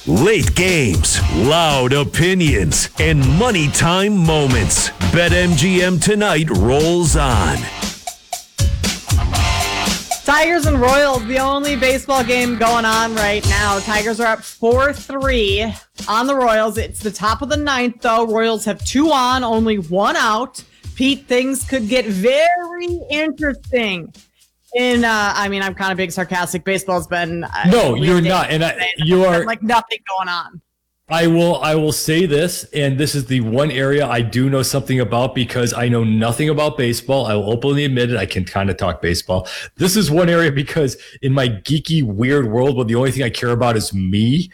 Late games, loud opinions, and money time moments. BetMGM tonight rolls on. Tigers and Royals, the only baseball game going on right now. Tigers are up 4-3 on the Royals. It's the top of the ninth, though. Royals have 2 on, only 1 out. Pete, things could get very interesting. I'm kind of being sarcastic. Baseball's been no, you're not, and you are like nothing going on. I will say this, and this is the one area I do know something about because I know nothing about baseball. I will openly admit it. I can kind of talk baseball. This is one area because in my geeky, weird world where the only thing I care about is me,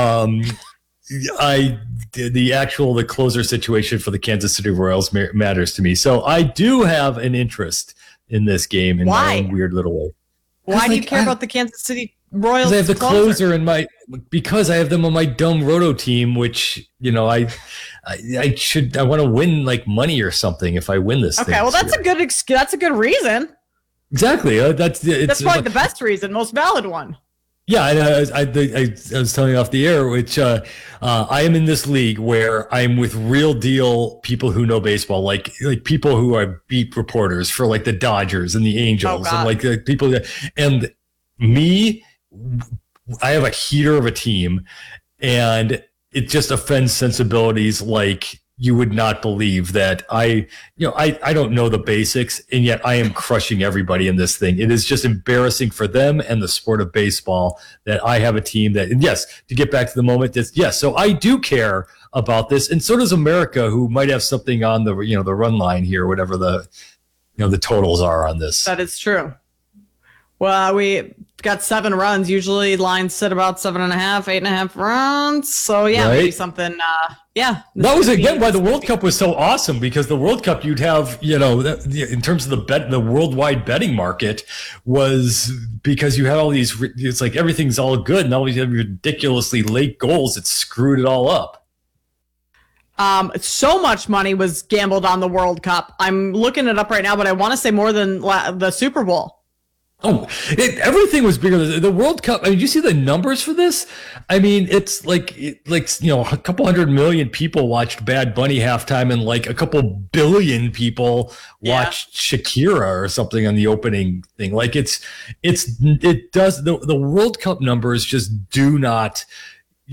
the closer situation for the Kansas City Royals matters to me. So I do have an interest in this game in my own weird little way. Why do you care about the Kansas City Royals? Because I have the closer in because I have them on my dumb roto team, which, I want to win like money or something if I win this. Okay, well that's a good reason. Exactly. That's probably the best reason, most valid one. Yeah, I was telling you off the air, which I am in this league where I'm with real deal people who know baseball, like people who are beat reporters for like the Dodgers and the Angels, and like people and me. I have a heater of a team, and it just offends sensibilities like you would not believe that I don't know the basics, and yet I am crushing everybody in this thing. It is just embarrassing for them and the sport of baseball that I have a team that, and yes, to get back to the moment, so I do care about this, and so does America, who might have something on the the run line here, whatever the the totals are on this. That is true. Well, we got 7 runs. Usually lines sit about 7.5, 8.5 runs. So yeah, right? Maybe something. Yeah. That was again why the World Cup was so awesome, because the World Cup you'd have, in terms of the worldwide betting market was because you had all these. It's like everything's all good, and all these ridiculously late goals. It screwed it all up. So much money was gambled on the World Cup. I'm looking it up right now, but I want to say more than the Super Bowl. Oh, everything was bigger. The World Cup. I mean, did you see the numbers for this? I mean, it's like a couple 100 million people watched Bad Bunny halftime, and like a couple billion people watched Shakira or something on the opening thing. Like it does the World Cup numbers just do not